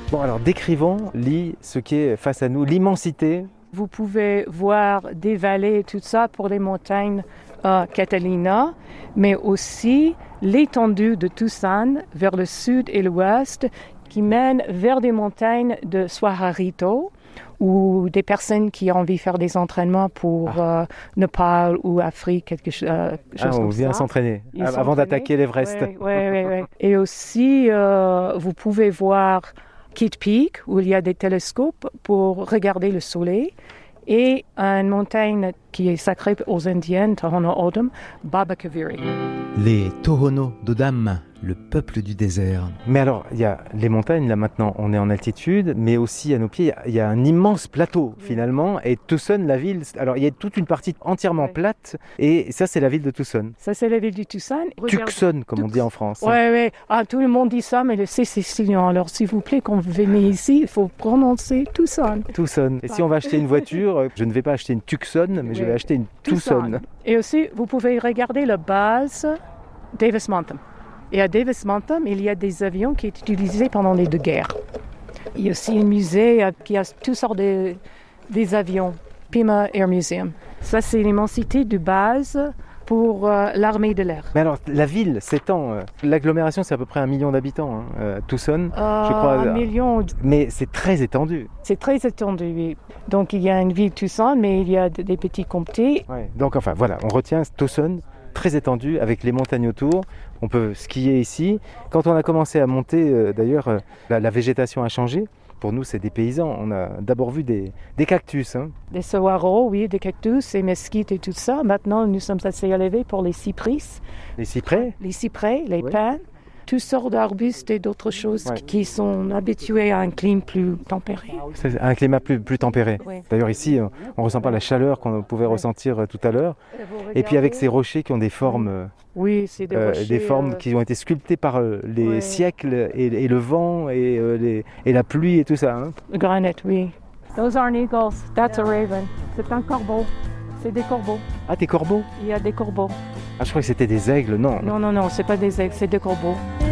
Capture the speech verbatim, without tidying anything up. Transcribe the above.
Bon, alors décrivons, Lee, ce qui est face à nous, l'immensité. Vous pouvez voir des vallées et tout ça pour les montagnes euh, Catalina, mais aussi l'étendue de Tucson vers le sud et l'ouest qui mène vers des montagnes de Suajarito ou des personnes qui ont envie de faire des entraînements pour ah. euh, Népal ou Afrique, quelque chose, euh, ah, chose on comme vient ça. s'entraîner Ils avant s'entraîner. d'attaquer l'Everest. Oui, oui, oui, oui. Et aussi, euh, vous pouvez voir Kitt Peak, où il y a des télescopes pour regarder le soleil, et une montagne qui est sacrée aux Indiennes, Tohono O'odham, Baba Kaveri. Les Tohono O'odham, le peuple du désert. Mais alors, il y a les montagnes, là maintenant, on est en altitude, mais aussi à nos pieds, il y a un immense plateau, oui. finalement, et Tucson, la ville, alors il y a toute une partie entièrement oui. plate, et ça, c'est la ville de Tucson. Ça, c'est la ville de Tucson. Tucson, comme Tux... on dit en France. Oui, hein. oui. Ah, tout le monde dit ça, mais c'est sicilien. Alors, s'il vous plaît, quand vous venez ici, il faut prononcer Tucson. Tucson. Et si on va acheter une voiture, je ne vais pas acheter une Tucson, mais oui. je vais acheter une Tucson. Tucson. Et aussi, vous pouvez regarder la base Davis Monthan. Et à Davis Monthan, il y a des avions qui sont utilisés pendant les deux guerres. Il y a aussi un musée qui a toutes sortes de des avions, Pima Air Museum. Ça, c'est l'immensité de base pour euh, l'armée de l'air. Mais alors, la ville s'étend. Euh, l'agglomération, c'est à peu près un million d'habitants, hein, euh, Tucson, euh, je crois. Un million. Mais c'est très étendu. C'est très étendu, oui. Donc, il y a une ville Tucson, mais il y a des petits comtés. Ouais. Donc, enfin, voilà, on retient Tucson, très étendu, avec les montagnes autour. On peut skier ici. Quand on a commencé à monter, euh, d'ailleurs, euh, la, la végétation a changé. Pour nous, c'est des paysans. On a d'abord vu des, des cactus. Hein. Des saguaros, oui, des cactus, des mesquites et tout ça. Maintenant, nous sommes assez élevés pour les cypris. Les cyprès Les cyprès, les oui. pins. Toutes sortes d'arbustes et d'autres choses ouais. qui sont habitués à un climat plus tempéré. C'est un climat plus, plus tempéré. Oui. D'ailleurs, ici, on ne ressent pas la chaleur qu'on pouvait oui. ressentir tout à l'heure. Et, et puis avec ces rochers qui ont des formes, oui, c'est des, euh, rochers, des formes euh... qui ont été sculptées par euh, les oui. siècles et, et le vent et, euh, les, et la pluie et tout ça. Hein. Le granit, oui. Those aren't eagles, that's a raven. C'est un corbeau. C'est des corbeaux. Ah, des corbeaux? Il y a des corbeaux. Ah, je crois que c'était des aigles, non? Non, non, non, c'est pas des aigles, c'est des corbeaux.